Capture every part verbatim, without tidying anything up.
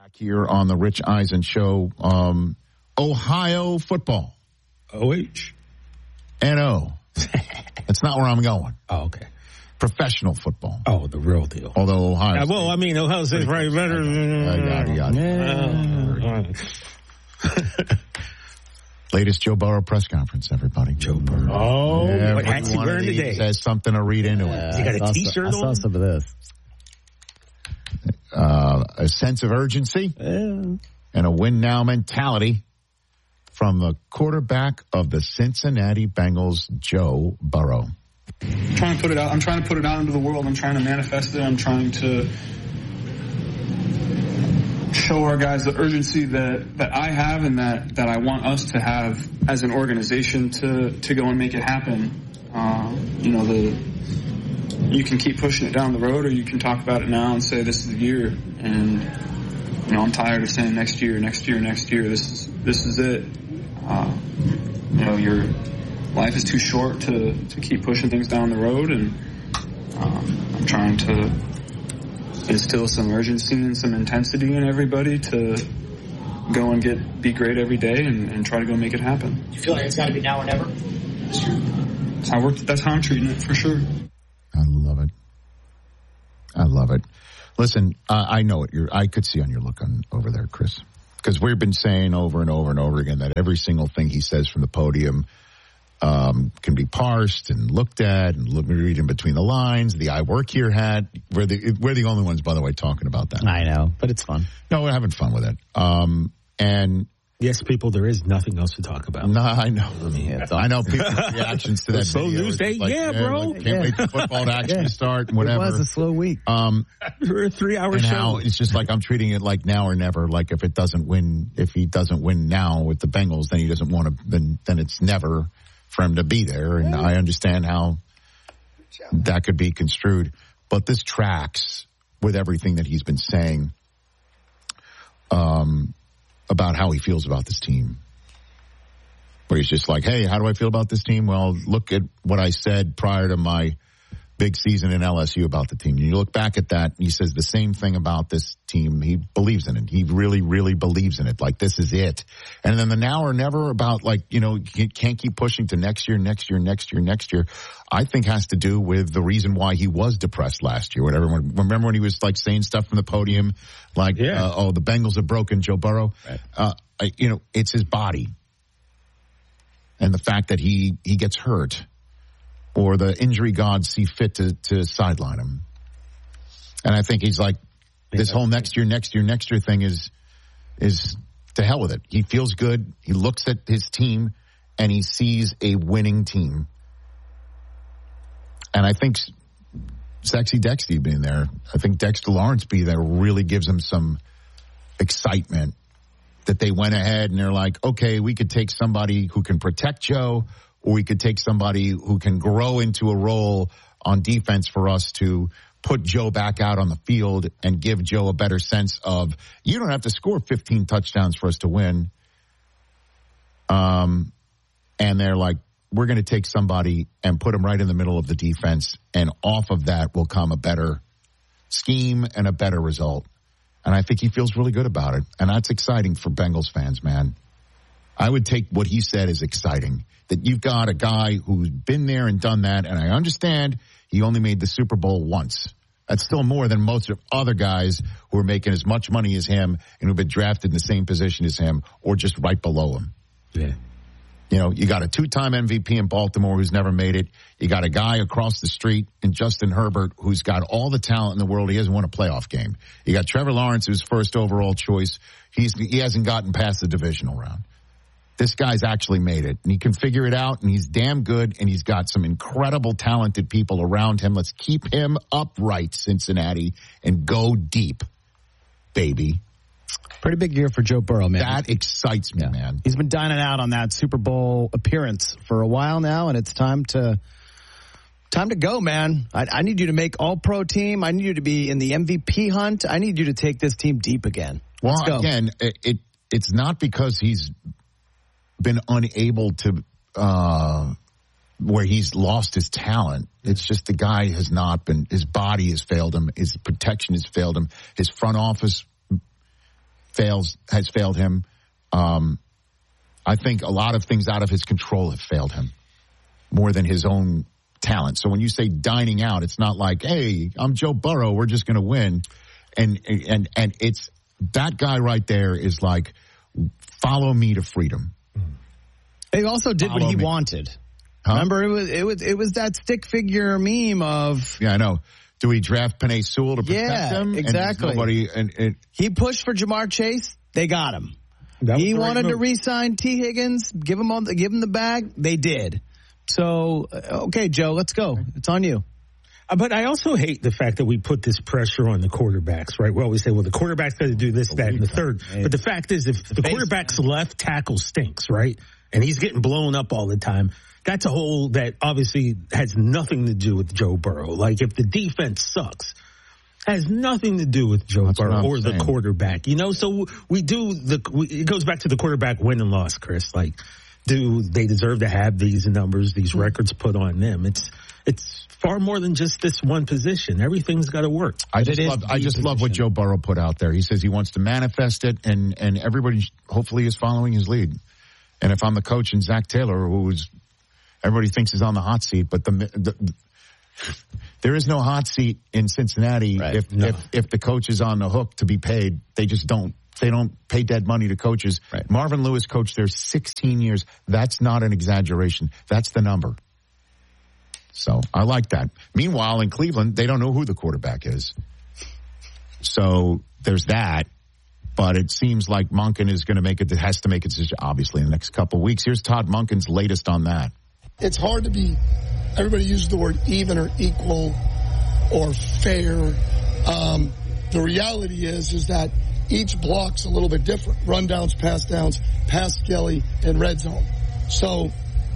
Back here on the Rich Eisen Show, um, Ohio football. O H. N O. That's not where I'm going. Oh, okay. Professional football. Oh, the real deal. Although Ohio. Uh, well, I mean, Ohio State's right better. I got it, got it. Latest Joe Burrow press conference, everybody. Joe Burrow. Oh, yeah, what hat's he wearing today? Says something to read into yeah, it. He got a T-shirt I saw, on? I saw some of this. Uh, a sense of urgency yeah. and a win-now mentality from the quarterback of the Cincinnati Bengals, Joe Burrow. I'm trying to put it out. I'm trying to put it out into the world. I'm trying to manifest it. I'm trying to show our guys the urgency that, that I have and that, that I want us to have as an organization to, to go and make it happen. Uh, you know, the you can keep pushing it down the road, or you can talk about it now and say this is the year. And you know, I'm tired of saying next year, next year, next year. This is this is it. Uh, you know, your life is too short to, to keep pushing things down the road, and um, I'm trying to instill some urgency and some intensity in everybody to go and get be great every day and, and try to go make it happen. You feel like it's got to be now or never? That's how, we're, that's how I'm treating it, for sure. I love it. I love it. Listen, uh, I know it. You're, I could see on your look on over there, Chris, because we've been saying over and over and over again that every single thing he says from the podium um, can be parsed and looked at and look, read in between the lines. The I work here hat. We're the we're the only ones, by the way, talking about that. I know, but it's fun. No, we're having fun with it. Um, and yes, people, there is nothing else to talk about. No, I know. I, mean, yeah, I know people's reactions to that slow video. news day, like, yeah, hey, bro. Like, can't yeah. wait for football to actually yeah. start and whatever. It was a slow week. Um, We're a three-hour and show. now it's just like I'm treating it like now or never. Like if it doesn't win, if he doesn't win now with the Bengals, then he doesn't want to. Then then it's never for him to be there. And I understand how that could be construed, but this tracks with everything that he's been saying um, about how he feels about this team. Where he's just like, hey, how do I feel about this team? Well, look at what I said prior to my big season in L S U about the team. And you look back at that, and he says the same thing about this team. He believes in it. He really, really believes in it. Like, this is it. And then the now or never about, like, you know, you can't keep pushing to next year, next year, next year, next year, I think has to do with the reason why he was depressed last year. Whatever. Remember when he was, like, saying stuff from the podium, like, yeah. uh, oh, the Bengals have broken Joe Burrow. Right. Uh, I, you know, it's his body. And the fact that he, he gets hurt, or the injury gods see fit to, to sideline him. And I think he's like, this whole next year, next year, next year thing is is to hell with it. He feels good. He looks at his team, and he sees a winning team. And I think Sexy Dexty being there, I think Dexter Lawrence being there really gives him some excitement. That they went ahead and they're like, okay, we could take somebody who can protect Joe, or we could take somebody who can grow into a role on defense for us to put Joe back out on the field and give Joe a better sense of, you don't have to score fifteen touchdowns for us to win. Um, and they're like, we're going to take somebody and put him right in the middle of the defense, and off of that will come a better scheme and a better result. And I think he feels really good about it. And that's exciting for Bengals fans, man. I would take what he said as exciting. That you've got a guy who's been there and done that. And I understand he only made the Super Bowl once. That's still more than most of other guys who are making as much money as him and who've been drafted in the same position as him or just right below him. Yeah. You know, you got a two-time M V P in Baltimore who's never made it. You got a guy across the street in Justin Herbert who's got all the talent in the world. He hasn't won a playoff game. You got Trevor Lawrence, who's first overall choice. He's he hasn't gotten past the divisional round. This guy's actually made it, and he can figure it out, and he's damn good, and he's got some incredible talented people around him. Let's keep him upright, Cincinnati, and go deep, baby. Pretty big year for Joe Burrow, man. That excites me, yeah. man. He's been dining out on that Super Bowl appearance for a while now, and it's time to time to go, man. I, I need you to make all-pro team. I need you to be in the M V P hunt. I need you to take this team deep again. Well, Let's go. again, it, it it's not because he's been unable to uh, where he's lost his talent. It's just the guy has not been, his body has failed him. His protection has failed him. His front office fails has failed him. Um, I think a lot of things out of his control have failed him more than his own talent. So when you say dining out, it's not like, hey, I'm Joe Burrow, we're just going to win. And, and, and it's that guy right there is like, follow me to freedom. He also did follow what he me. wanted. Huh? Remember, it was, it was, it was that stick figure meme of. Yeah, I know. Do we draft Penei Sewell to protect yeah, him? exactly. And nobody, and, and, he pushed for Jamar Chase. They got him. That was He the right wanted to move. re-sign T. Higgins, give him all, give him the bag. They did. So, okay, Joe, let's go. It's on you. Uh, But I also hate the fact that we put this pressure on the quarterbacks, right? We always say, well, the quarterback's got to do this, that, and the third. But the fact is, if the quarterback's left tackle stinks, right, and he's getting blown up all the time, that's a hole that obviously has nothing to do with Joe Burrow. Like, if the defense sucks, has nothing to do with Joe That's what Burrow I'm or the saying. quarterback. You know, so we do the. We, it goes back to the quarterback win and loss, Chris. Like, do they deserve to have these numbers, these records put on them? It's it's far more than just this one position. Everything's got to work. I just It is love. I the just love what position. Joe Burrow put out there. He says he wants to manifest it, and and everybody hopefully is following his lead. And if I'm the coach and Zach Taylor, who's everybody thinks is on the hot seat, but the, the there is no hot seat in Cincinnati Right. if No. if if the coach is on the hook to be paid. They just don't. They don't pay dead money to coaches. Right. Marvin Lewis coached there sixteen years. That's not an exaggeration. That's the number. So I like that. Meanwhile, in Cleveland, they don't know who the quarterback is. So there's that. But it seems like Monken is going to make it, has to make a decision, obviously, in the next couple of weeks. Here's Todd Monken's latest on that. It's hard to be, everybody uses the word even or equal or fair. Um, the reality is, is that each block's a little bit different. Rundowns, pass downs, pass skelly, and red zone. So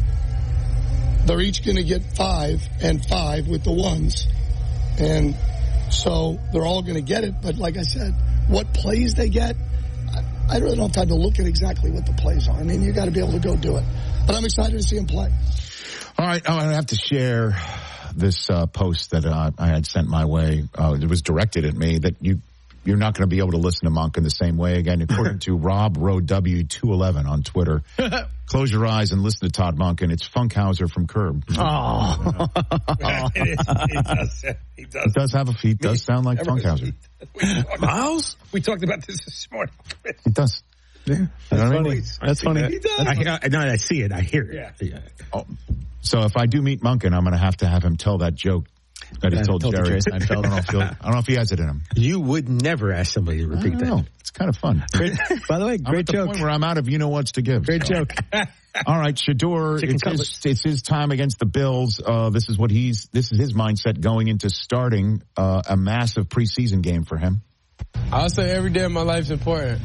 they're each going to get five and five with the ones. And so they're all going to get it. But like I said, what plays they get, I, I really don't have time to look at exactly what the plays are. I mean, you got to be able to go do it. But I'm excited to see him play. All right, I'm going to have to share this uh, post that uh, I had sent my way. Uh, it was directed at me that you, you're not going to be able to listen to Monken the same way again, according to Rob Row W two eleven on Twitter. Close your eyes and listen to Todd Monken. It's Funkhauser from Curb. Oh. it, is, it does. It does. It does have a feet. Does sound like Funkhauser. Miles, we talked about this this morning. It does. Yeah, you know what I mean? That's funny. He does. I, I, no, I see it. I hear it. Yeah. Yeah. Oh, so if I do meet Monken, I'm going to have to have him tell that joke that he Yeah, told told to Jerry Jerry Seinfeld. I don't know if he'll, I don't know if he has it in him. You would never ask somebody to I repeat don't that. know. It's kind of fun. Great, by the way, I'm great at the joke. point where I'm out of you know what's to give. Great So. joke. All right, Shador, Chicken it's his, cutlet. it's his time against the Bills. Uh, this is what he's, this is his mindset going into starting uh, a massive preseason game for him. I'll say every day of my life is important.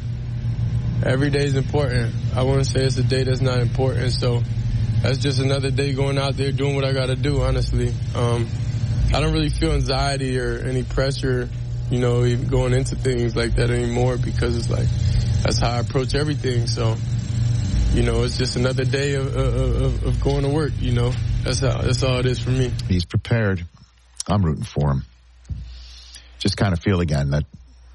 Every day is important. I wouldn't say it's a day that's not important. So that's just another day going out there doing what I got to do, honestly. Um, I don't really feel anxiety or any pressure, you know, even going into things like that anymore because it's like that's how I approach everything. So, you know, it's just another day of, of, of going to work, you know. That's how, that's all it is for me. He's prepared. I'm rooting for him. Just kind of feel again that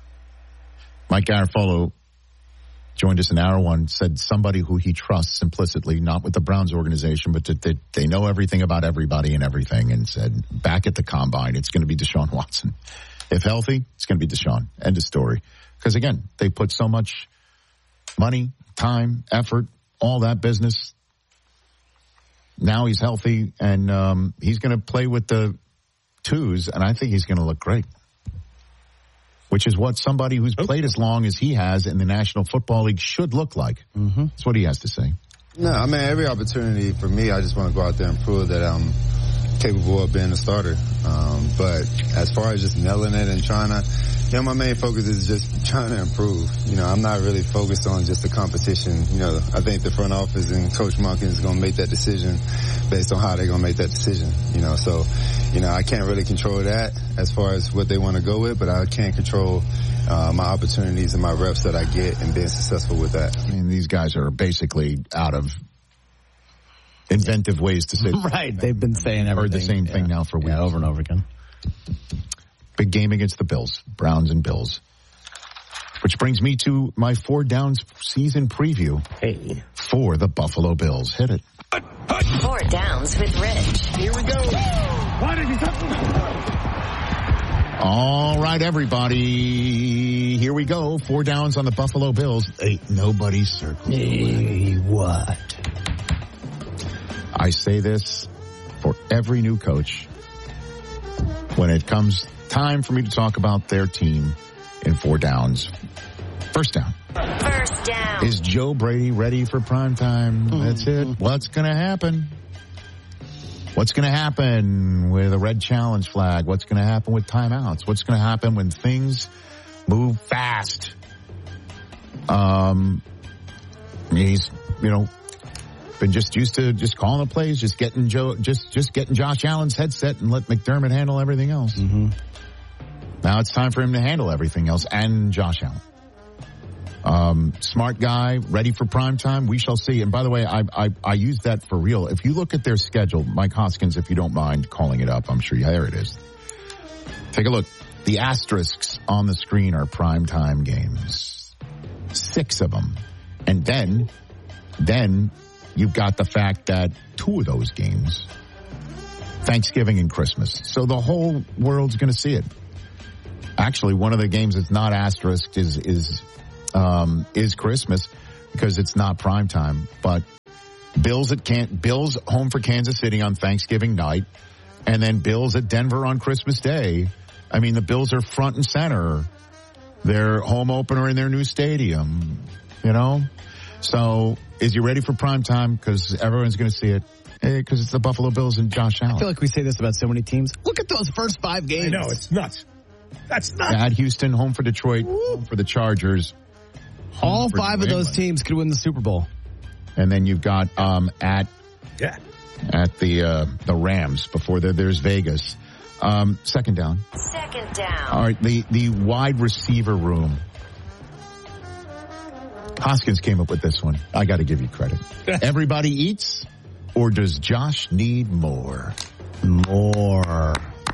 Mike Garafolo joined us in hour one, said somebody who he trusts implicitly, not with the Browns organization, but that they, they know everything about everybody and everything, and said back at the combine, it's going to be Deshaun Watson. If healthy, it's going to be Deshaun. End of story. Because again, they put so much money, time, effort, all that business. Now he's healthy, and um, he's going to play with the twos, and I think he's going to look great. Which is what somebody who's played as long as he has in the National Football League should look like. Mm-hmm. That's what he has to say. No, I mean, every opportunity for me, I just want to go out there and prove that I'm capable of being a starter. Um, but as far as just nailing it and trying to, you know, my main focus is just trying to improve. You know, I'm not really focused on just the competition. You know, I think the front office and Coach Monken is going to make that decision based on how they're going to make that decision. You know, so, you know, I can't really control that as far as what they want to go with, but I can control uh, my opportunities and my reps that I get and being successful with that. I mean, these guys are basically out of inventive ways to say Right. They've been saying everything. heard the same thing yeah. now for weeks. Yeah, over and over again. Big game against the Bills, Browns and Bills. Which brings me to my four downs season preview Hey. for the Buffalo Bills. Hit it. Four downs with Rich. Here we go. Why did you talk All right, everybody. Here we go. Four downs on the Buffalo Bills. Ain't nobody circling. Hey, what? I say this for every new coach when it comes time for me to talk about their team in four downs. First down. First down. Is Joe Brady ready for prime time? Mm-hmm. That's it. What's going to happen? What's going to happen with a red challenge flag? What's going to happen with timeouts? What's going to happen when things move fast? Um, he's, you know, been just used to just calling the plays, just getting Joe, just, just getting Josh Allen's headset and let McDermott handle everything else. Mm-hmm. Now it's time for him to handle everything else and Josh Allen. Um, smart guy, ready for prime time. We shall see. And by the way, I, I, I use that for real. If you look at their schedule, Mike Hoskins, if you don't mind calling it up, I'm sure you, there it is. Take a look. The asterisks on the screen are prime time games. Six of them. And then, then you've got the fact that two of those games, Thanksgiving and Christmas. So the whole world's going to see it. Actually, one of the games that's not asterisked is, is, Um, is Christmas because it's not prime time, but Bills at Can- Bills home for Kansas City on Thanksgiving night, and then Bills at Denver on Christmas Day. I mean, the Bills are front and center. Their home opener in their new stadium, you know? So is you ready for prime time? Because everyone's going to see it. Because it's the Buffalo Bills and Josh Allen. I feel like we say this about so many teams. Look at those first five games. I know, it's nuts. That's nuts. At Houston, home for Detroit, home for the Chargers. All five of those teams could win the Super Bowl. And then you've got um, at yeah. at the uh, the Rams before there, there's Vegas. Um, second down. Second down. All right, the, the wide receiver room. Hoskins came up with this one. I got to give you credit. Everybody eats, or does Josh need more? More.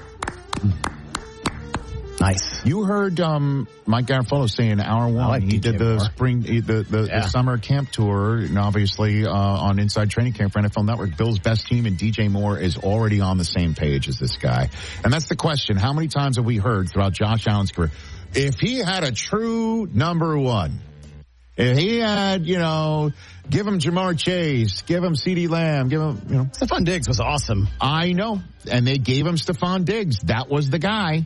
Nice. You heard um, Mike Garafolo say in hour one, like he D J did the Moore. spring, the, the, Yeah. the summer camp tour, and obviously uh, on Inside Training Camp for N F L Network, Bill's best team, and D J Moore is already on the same page as this guy. And that's the question. How many times have we heard throughout Josh Allen's career, if he had a true number one, if he had, you know, give him Jamar Chase, give him CeeDee Lamb, give him, you know. Stephon Diggs was awesome. I know. And they gave him Stephon Diggs. That was the guy.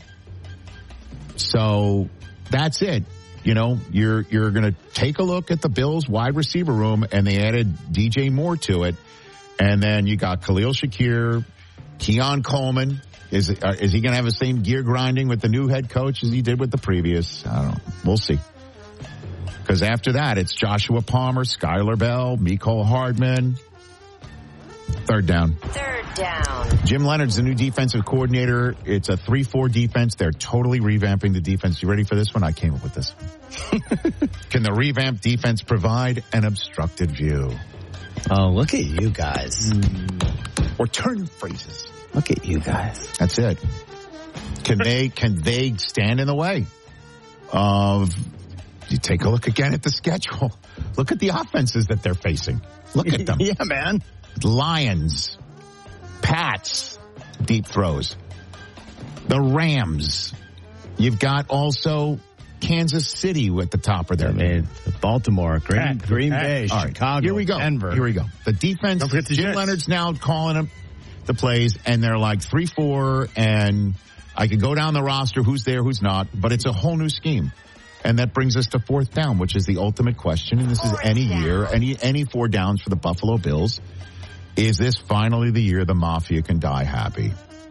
So that's it. You know, you're you're going to take a look at the Bills wide receiver room, and they added D J Moore to it. And then you got Khalil Shakir, Keon Coleman. Is uh, is he going to have the same gear grinding with the new head coach as he did with the previous? I don't know. We'll see. Because after that, it's Joshua Palmer, Skylar Bell, Mecole Hardman. Third down. Third down. Jim Leonard's the new defensive coordinator. It's a three four defense. They're totally revamping the defense. You ready for this one? I came up with this one. Can the revamped defense provide an obstructed view? Oh, look at you guys. Or turn phrases. Look at you guys. That's it. Can they, can they stand in the way of, you take a look again at the schedule. Look at the offenses that they're facing. Look at them. Yeah, man. Lions, Pats, deep throws. The Rams. You've got also Kansas City at the top of their I mean, Baltimore, Green, Pat, Green Pat. Bay, All right, Chicago, here we go. Denver. Here we go. The defense, Don't forget the Jim Jets. Leonard's now calling them the plays, and they're like three four, and I could go down the roster, who's there, who's not, but it's a whole new scheme. And that brings us to fourth down, which is the ultimate question, and this is any year, any any four downs for the Buffalo Bills. Is this finally the year the Mafia can die happy?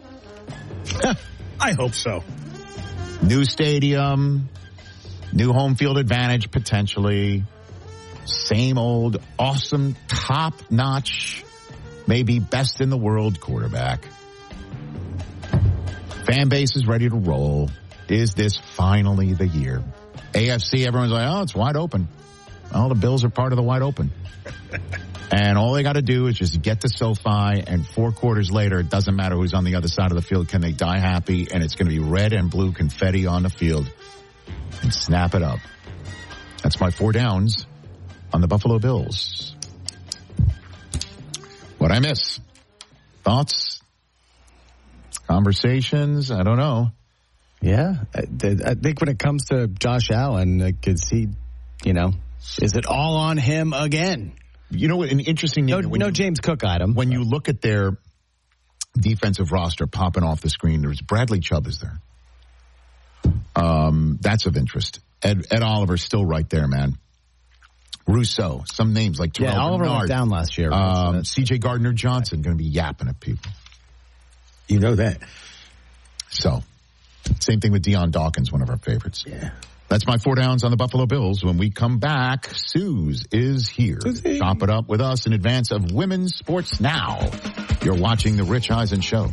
I hope so. New stadium, new home field advantage potentially, same old awesome, top-notch, maybe best in the world quarterback. Fan base is ready to roll. Is this finally the year? A F C, everyone's like, oh, it's wide open. Well, the Bills are part of the wide open. And all they got to do is just get to SoFi, and four quarters later, it doesn't matter who's on the other side of the field. Can they die happy? And it's going to be red and blue confetti on the field. And snap it up. That's my four downs on the Buffalo Bills. What'd I miss? Thoughts? Conversations? I don't know. Yeah, I, I think when it comes to Josh Allen, I could see, you know, is it all on him again? You know what? An interesting no, when no you, James Cook item. When you look at their defensive roster popping off the screen, there's Bradley Chubb is there. Um, that's of interest. Ed, Ed Oliver's still right there, man. Rousseau, some names like Terrell yeah, Oliver Bernard, went down last year. Right? Um, C J Gardner-Johnson going to be yapping at people. You know that. So, same thing with Deion Dawkins, one of our favorites. Yeah. That's my four downs on the Buffalo Bills. When we come back, Suze is here. Susie. Chop it up with us in advance of Women's Sports Now. You're watching The Rich Eisen Show.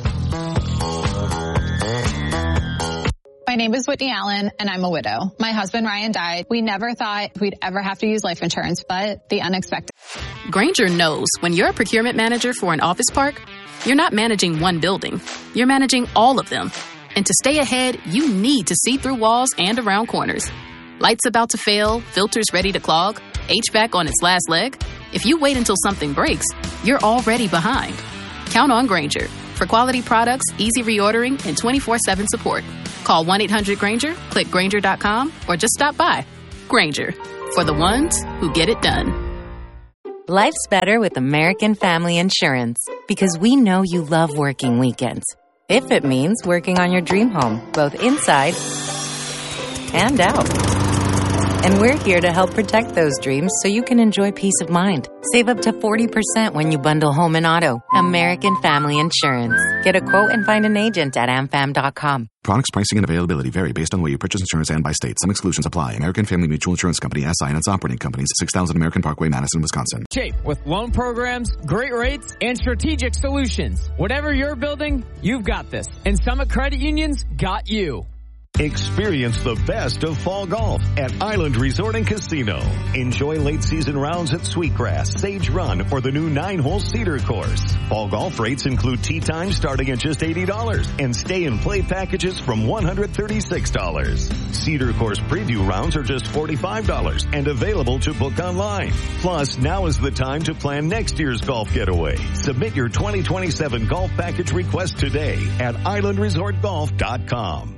My name is Whitney Allen, and I'm a widow. My husband, Ryan, died. We never thought we'd ever have to use life insurance, but the unexpected. Grainger knows when you're a procurement manager for an office park, you're not managing one building. You're managing all of them. And to stay ahead, you need to see through walls and around corners. Lights about to fail, filters ready to clog, H V A C on its last leg. If you wait until something breaks, you're already behind. Count on Grainger for quality products, easy reordering, and twenty-four seven support. Call one eight hundred Grainger, click Grainger dot com, or just stop by. Grainger, for the ones who get it done. Life's better with American Family Insurance because we know you love working weekends. If it means working on your dream home, both inside and out. And we're here to help protect those dreams so you can enjoy peace of mind. Save up to forty percent when you bundle home and auto. American Family Insurance. Get a quote and find an agent at am fam dot com. Products, pricing, and availability vary based on the way you purchase insurance and by state. Some exclusions apply. American Family Mutual Insurance Company, S I and its operating companies, six thousand American Parkway, Madison, Wisconsin. Shape with loan programs, great rates, and strategic solutions. Whatever you're building, you've got this. And Summit Credit Union's got you. Experience the best of fall golf at Island Resort and Casino. Enjoy late season rounds at Sweetgrass, Sage Run, or the new nine-hole Cedar course. Fall golf rates include tee time starting at just eighty dollars and stay and play packages from one hundred thirty-six dollars. Cedar course preview rounds are just forty-five dollars and available to book online. Plus, now is the time to plan next year's golf getaway. Submit your twenty twenty-seven golf package request today at island resort golf dot com.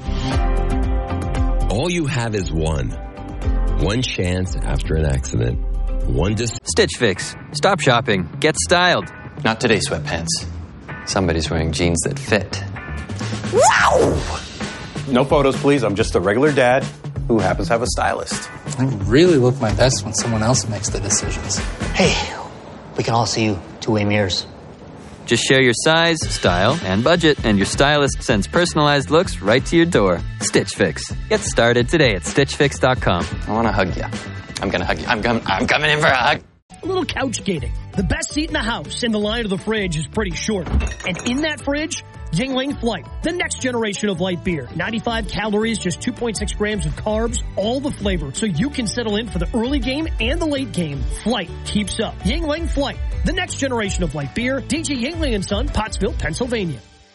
All you have is one. One chance after an accident. One dis- Stitch Fix. Stop shopping. Get styled. Not today, sweatpants. Somebody's wearing jeans that fit. Wow! No photos, please. I'm just a regular dad who happens to have a stylist. I really look my best when someone else makes the decisions. Hey, we can all see you two-way mirrors. Just share your size, style, and budget, and your stylist sends personalized looks right to your door. Stitch Fix. Get started today at stitch fix dot com. I want to hug you. I'm going to hug you. I'm, com- I'm coming in for a hug. A little couch gating. The best seat in the house in the line of the fridge is pretty short. And in that fridge, Yingling Flight, the next generation of light beer. ninety-five calories, just two point six grams of carbs, all the flavor, so you can settle in for the early game and the late game. Flight keeps up. Yingling Flight, the next generation of light beer. D J Yingling and Son, Pottsville, Pennsylvania.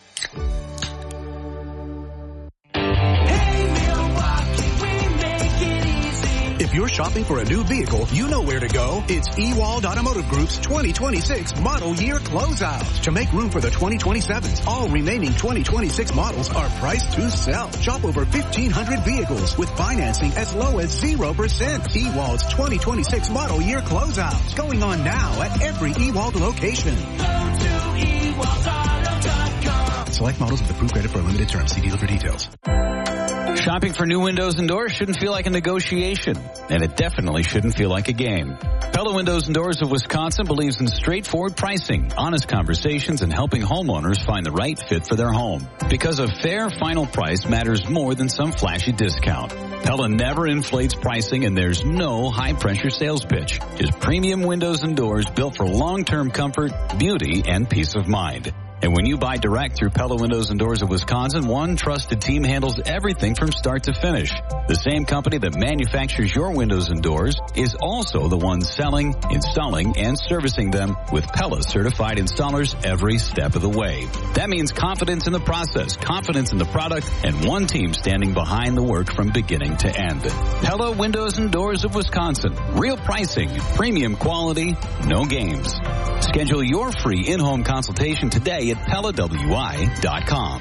If you're shopping for a new vehicle, you know where to go. It's Ewald Automotive Group's twenty twenty-six Model Year Closeout. To make room for the twenty twenty-sevens, all remaining twenty twenty-six models are priced to sell. Shop over fifteen hundred vehicles with financing as low as zero percent. Ewald's twenty twenty-six Model Year Closeout. Going on now at every Ewald location. Go to ewald auto dot com. Select models with approved credit for a limited term. See dealer for details. Shopping for new windows and doors shouldn't feel like a negotiation, and it definitely shouldn't feel like a game. Pella Windows and Doors of Wisconsin believes in straightforward pricing, honest conversations, and helping homeowners find the right fit for their home. Because a fair final price matters more than some flashy discount. Pella never inflates pricing, and there's no high-pressure sales pitch. Just premium windows and doors built for long-term comfort, beauty, and peace of mind. And when you buy direct through Pella Windows and Doors of Wisconsin, one trusted team handles everything from start to finish. The same company that manufactures your windows and doors is also the one selling, installing, and servicing them with Pella certified installers every step of the way. That means confidence in the process, confidence in the product, and one team standing behind the work from beginning to end. Pella Windows and Doors of Wisconsin. Real pricing, premium quality, no games. Schedule your free in-home consultation today at Pella W I dot com.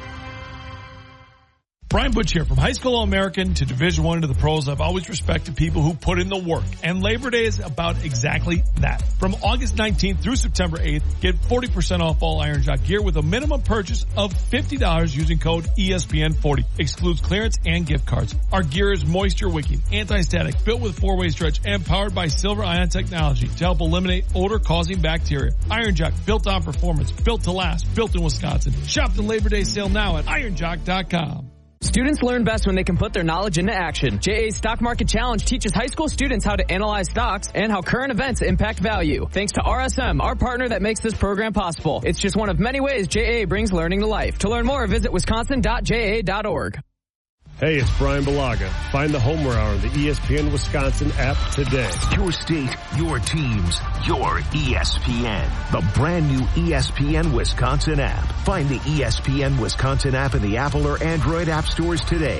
Brian Butch here. From high school All-American to Division One to the pros, I've always respected people who put in the work. And Labor Day is about exactly that. From August nineteenth through September eighth, get forty percent off all Iron Jock gear with a minimum purchase of fifty dollars using code E S P N forty. Excludes clearance and gift cards. Our gear is moisture wicking, anti-static, built with four-way stretch, and powered by Silver Ion technology to help eliminate odor-causing bacteria. Iron Jock, built on performance, built to last, built in Wisconsin. Shop the Labor Day sale now at iron jock dot com. Students learn best when they can put their knowledge into action. J A's Stock Market Challenge teaches high school students how to analyze stocks and how current events impact value. Thanks to R S M, our partner that makes this program possible. It's just one of many ways J A brings learning to life. To learn more, visit wisconsin dot j a dot org. Hey, it's Brian Balaga. Find the Homer Hour on the E S P N Wisconsin app today. Your state, your teams, your E S P N. The brand new E S P N Wisconsin app. Find the E S P N Wisconsin app in the Apple or Android app stores today.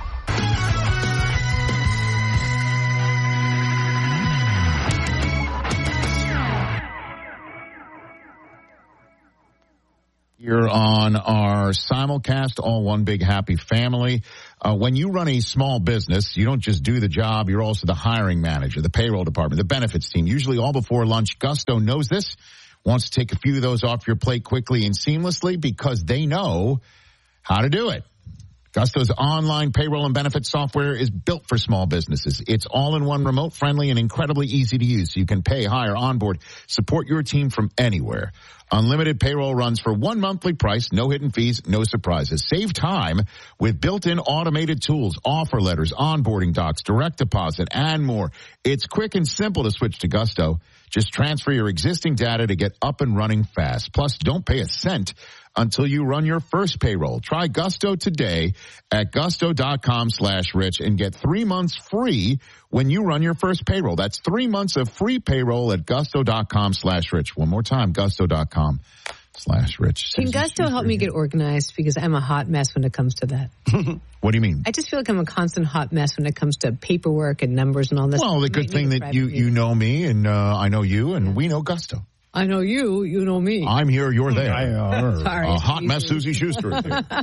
Here on our simulcast, all one big happy family. Uh, when you run a small business, you don't just do the job, you're also the hiring manager, the payroll department, the benefits team, usually all before lunch. Gusto knows this, wants to take a few of those off your plate quickly and seamlessly because they know how to do it. Gusto's online payroll and benefits software is built for small businesses. It's all-in-one, remote-friendly, and incredibly easy to use. So you can pay, hire, onboard, support your team from anywhere. Unlimited payroll runs for one monthly price, no hidden fees, no surprises. Save time with built-in automated tools, offer letters, onboarding docs, direct deposit, and more. It's quick and simple to switch to Gusto. Just transfer your existing data to get up and running fast. Plus, don't pay a cent until you run your first payroll. Try Gusto today at gusto.com slash rich and get three months free when you run your first payroll. That's three months of free payroll at gusto.com slash rich. One more time, gusto.com slash rich. Can Gusto help me get organized? Because I'm a hot mess when it comes to that. What do you mean? I just feel like I'm a constant hot mess when it comes to paperwork and numbers and all this. Well, the good thing that you, you know me and uh, I know you and we know Gusto. I know you, you know me. I'm here, you're there. Sorry, a hot mess Susie Schuster is here.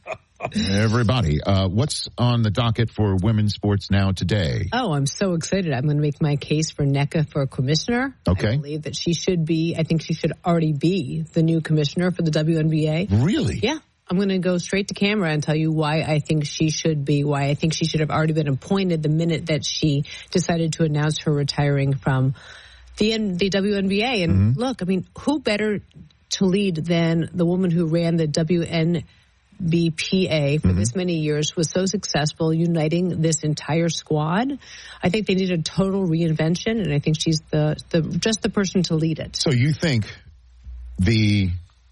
Everybody, uh, what's on the docket for women's sports now today? Oh, I'm so excited. I'm going to make my case for Nneka for commissioner. Okay. I believe that she should be, I think she should already be the new commissioner for the W N B A. Really? Yeah. I'm going to go straight to camera and tell you why I think she should be, why I think she should have already been appointed the minute that she decided to announce her retiring from the the W N B A. And mm-hmm. look, I mean, who better to lead than the woman who ran the W N B P A for mm-hmm. this many years, was so successful uniting this entire squad. I think they need a total reinvention, and I think she's the, the just the person to lead it. So you think the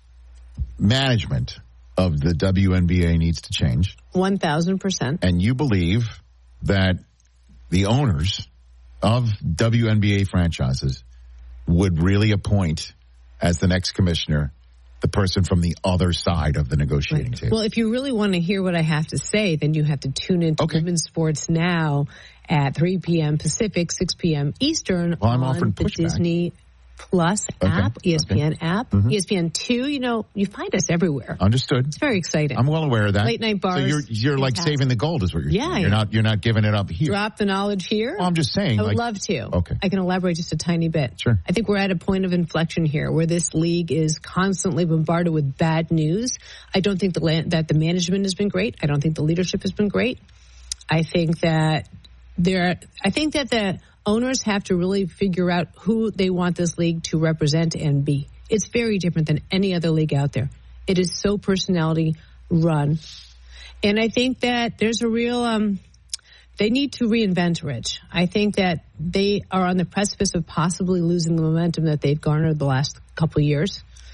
management of the W N B A needs to change? one thousand percent. And you believe that the owners of W N B A franchises would really appoint as the next commissioner the person from the other side of the negotiating right. table. Well, if you really want to hear what I have to say, then you have to tune into okay. Women's Sports Now at three p.m. Pacific, six p.m. Eastern well, I'm on offering the pushback. Plus Plus okay. app, E S P N okay. app, mm-hmm. E S P N two. You know, you find us everywhere. Understood. It's very exciting. I'm well aware of that. Late night bars. So you're you're like saving the gold, is what you're yeah, saying. You're yeah. not you're not giving it up here. Drop the knowledge here. Well, I'm just saying. I would like, love to. Okay. I can elaborate just a tiny bit. Sure. I think we're at a point of inflection here where this league is constantly bombarded with bad news. I don't think the la- that the management has been great. I don't think the leadership has been great. I think that there. I think that the owners have to really figure out who they want this league to represent and be. It's very different than any other league out there. It is so personality run. And I think that there's a real, um, they need to reinvent, Rich. I think that they are on the precipice of possibly losing the momentum that they've garnered the last couple of years.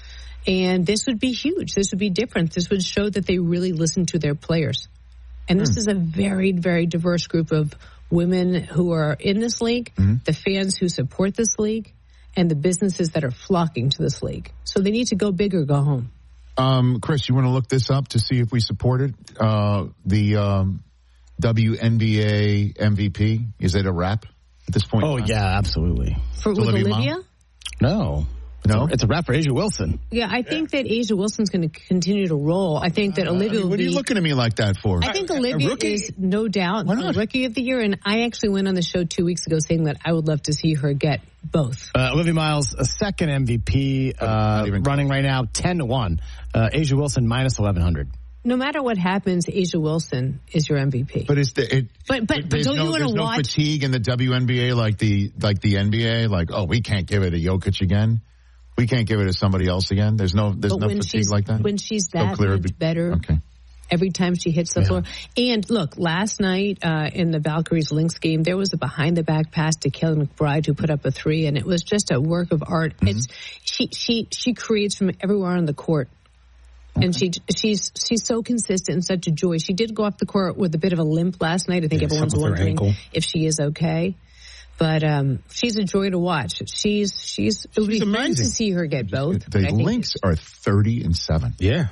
And this would be huge. This would be different. This would show that they really listen to their players. And this mm. is a very, very diverse group of women who are in this league, mm-hmm. the fans who support this league, and the businesses that are flocking to this league. So they need to go big or go home. Um, Chris, you want to look this up to see if we support it? Uh, the um, W N B A M V P, is it a wrap at this point? Oh, yeah, absolutely. For with Olivia? Olivia? No. No? It's a, it's a wrap for A'ja Wilson. Yeah, I think that A'ja Wilson's going to continue to roll. I think that uh, Olivia I mean, will What be, are you looking at me like that for? I think Olivia is no doubt the Rookie of the Year, and I actually went on the show two weeks ago saying that I would love to see her get both. Uh, Olivia Miles, a second M V P, uh, running right now, ten to one. Uh, A'ja Wilson, minus eleven hundred. No matter what happens, A'ja Wilson is your M V P. But it's the it, but but, but don't no, you want to no watch fatigue in the W N B A like the like the N B A? Like, oh, we can't give it to Jokic again. We can't give it to somebody else again. There's no there's but no when fatigue she's, like that. When she's that so much better, okay. every time she hits the yeah. floor. And look, last night uh, in the Valkyries Lynx game, there was a behind the back pass to Kelly McBride who put up a three, and it was just a work of art. Mm-hmm. It's she she she creates from everywhere on the court. Okay. And she she's she's so consistent and such a joy. She did go off the court with a bit of a limp last night. I think yeah, everyone's wondering if she is okay. But um, she's a joy to watch. She's she's it would she's be amazing. Fun to see her get both. The Lynx are thirty and seven. Yeah,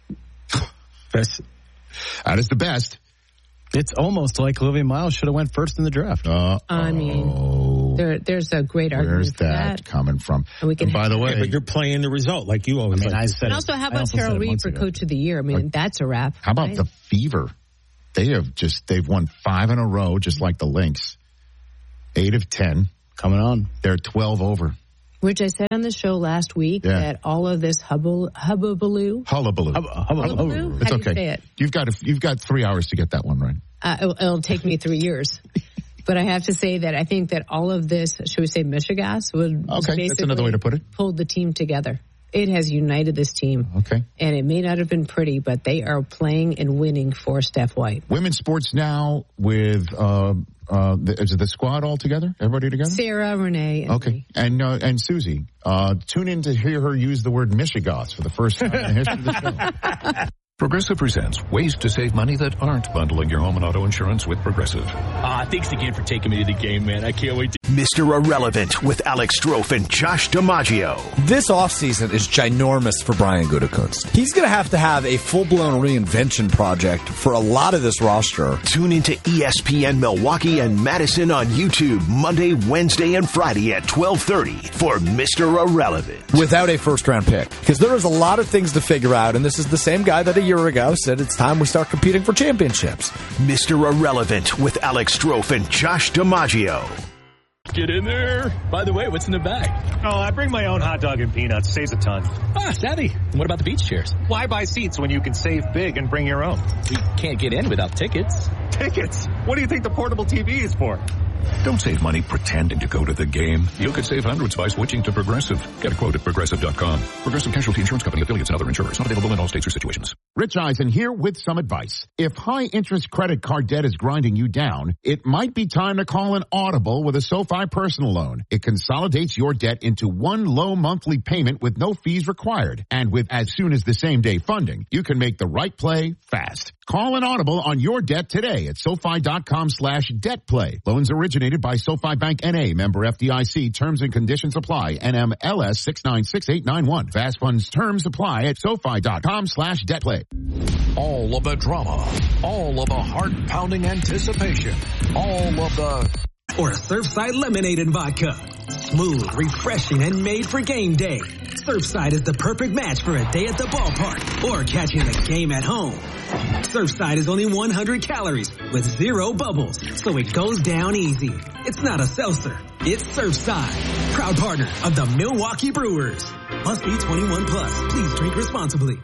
that's that is the best. It's almost like Olivia Miles should have went first in the draft. Uh, I mean, there, there's a great argument. Where's for that, that coming from? And we can. And by the way, yeah, but you're playing the result like you always. I mean, like. I said. And also, how about Cheryl Reed for ago. Coach of the Year? I mean, like, that's a wrap. How about right? the Fever? They have just they've won five in a row, just like the Lynx. Eight of ten. Coming on. They're twelve over. Which I said on the show last week yeah. that all of this hubble, hubbubaloo. Hullabaloo. Hub, hullabaloo. It's How okay. Do you say it? You've got, a, you've got three hours to get that one right. Uh, it'll, it'll take me three years. But I have to say that I think that all of this, should we say Michigas, would okay, basically that's another way to put it. Pulled the team together. It has united this team. Okay. And it may not have been pretty, but they are playing and winning for Steph White. Women's sports now with, uh, uh, the, is it the squad all together? Everybody together? Sarah, Renee, and Okay. me. And, uh, and Susie. Uh, tune in to hear her use the word Michigas for the first time in the history of the show. Progressive presents ways to save money that aren't bundling your home and auto insurance with Progressive. Ah, uh, thanks again for taking me to the game, man. I can't wait to... Mister Irrelevant with Alex Strofe and Josh DiMaggio. This offseason is ginormous for Brian Gutekunst. He's going to have to have a full-blown reinvention project for a lot of this roster. Tune into E S P N Milwaukee and Madison on YouTube Monday, Wednesday, and Friday at twelve thirty for Mister Irrelevant. Without a first-round pick. Because there is a lot of things to figure out, and this is the same guy that a year ago said it's time we start competing for championships. Mister Irrelevant with Alex Strofe and Josh DiMaggio. Get in there. By the way, what's in the bag? Oh, I bring my own hot dog and peanuts. Saves a ton. Ah, savvy. And what about the beach chairs? Why buy seats when you can save big and bring your own? We can't get in without tickets. Tickets? What do you think the portable T V is for? Don't save money pretending to go to the game. You could save hundreds by switching to Progressive. Get a quote at Progressive dot com. Progressive Casualty Insurance Company, affiliates, and other insurers. Not available in all states or situations. Rich Eisen here with some advice. If high-interest credit card debt is grinding you down, it might be time to call an Audible with a SoFi personal loan. It consolidates your debt into one low monthly payment with no fees required. And with as soon as the same day funding, you can make the right play fast. Call an Audible on your debt today at SoFi dot com slash debt play. Loans originated by SoFi Bank N A, member F D I C. Terms and conditions apply. N M L S six nine six eight nine one. Fast funds terms apply at SoFi dot com slash debt play. All of the drama, all of the heart-pounding anticipation, all of the... Or a Surfside lemonade and vodka. Smooth, refreshing, and made for game day. Surfside is the perfect match for a day at the ballpark or catching the game at home. Surfside is only one hundred calories with zero bubbles, so it goes down easy. It's not a seltzer. It's Surfside, proud partner of the Milwaukee Brewers. Must be twenty-one plus. Please drink responsibly.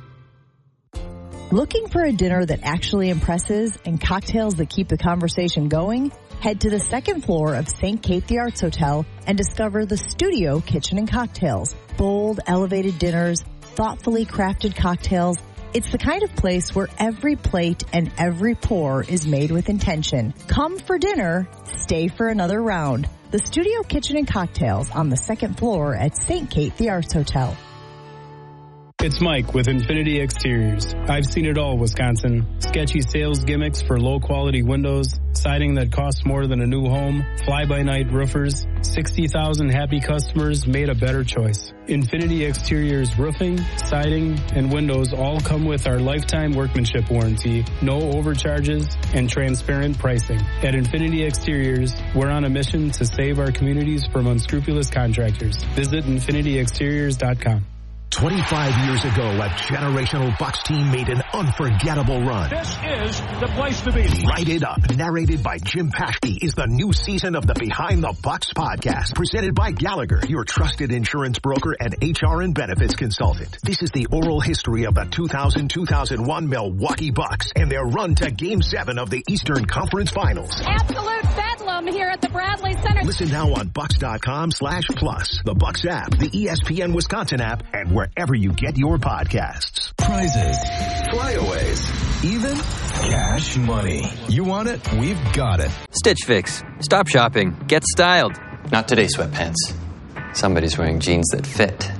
Looking for a dinner that actually impresses and cocktails that keep the conversation going? Head to the second floor of Saint Kate the Arts Hotel and discover the Studio Kitchen and Cocktails. Bold, elevated dinners, thoughtfully crafted cocktails. It's the kind of place where every plate and every pour is made with intention. Come for dinner, stay for another round. The Studio Kitchen and Cocktails on the second floor at Saint Kate the Arts Hotel. It's Mike with Infinity Exteriors. I've seen it all, Wisconsin. Sketchy sales gimmicks for low-quality windows, siding that costs more than a new home, fly-by-night roofers. sixty thousand happy customers made a better choice. Infinity Exteriors roofing, siding, and windows all come with our lifetime workmanship warranty, no overcharges, and transparent pricing. At Infinity Exteriors, we're on a mission to save our communities from unscrupulous contractors. Visit infinity exteriors dot com. twenty-five years ago, a generational Bucs team made an unforgettable run. This is the place to be. Write It Up, narrated by Jim Paschke, is the new season of the Behind the Bucs podcast, presented by Gallagher, your trusted insurance broker and H R and benefits consultant. This is the oral history of the two thousand two thousand one Milwaukee Bucks and their run to Game seven of the Eastern Conference Finals. Absolute bedlam here at the Bradley Center. Listen now on Bucks.com slash plus, the Bucks app, the E S P N Wisconsin app, and wherever you get your podcasts. Prizes, flyaways, even cash money. You want it? We've got it. Stitch Fix. Stop shopping. Get styled. Not today, sweatpants. Somebody's wearing jeans that fit.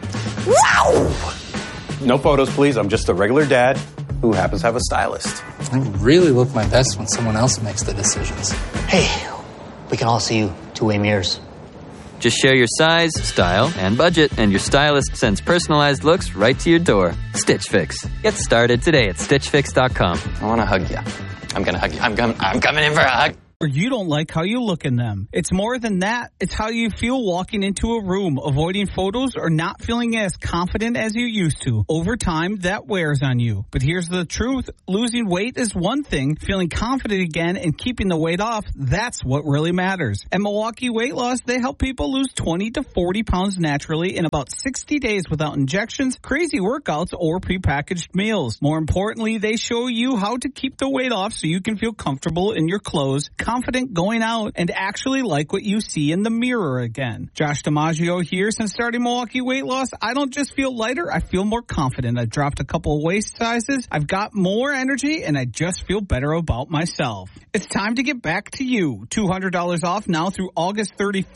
Wow! No photos, please. I'm just a regular dad who happens to have a stylist. I really look my best when someone else makes the decisions. Hey, we can all see you two-way mirrors. Just share your size, style, and budget, and your stylist sends personalized looks right to your door. Stitch Fix. Get started today at stitch fix dot com. I want to hug you. I'm going to hug you. I'm, com- I'm coming in for a hug. Or you don't like how you look in them. It's more than that. It's how you feel walking into a room, avoiding photos or not feeling as confident as you used to. Over time, that wears on you. But here's the truth. Losing weight is one thing. Feeling confident again and keeping the weight off, that's what really matters. At Milwaukee Weight Loss, they help people lose twenty to forty pounds naturally in about sixty days without injections, crazy workouts, or prepackaged meals. More importantly, they show you how to keep the weight off so you can feel comfortable in your clothes, confident going out, and actually like what you see in the mirror again. Josh DiMaggio here. Since starting Milwaukee Weight Loss, I don't just feel lighter, I feel more confident. I've dropped a couple of waist sizes, I've got more energy, and I just feel better about myself. It's time to get back to you. two hundred dollars off now through August thirty-first.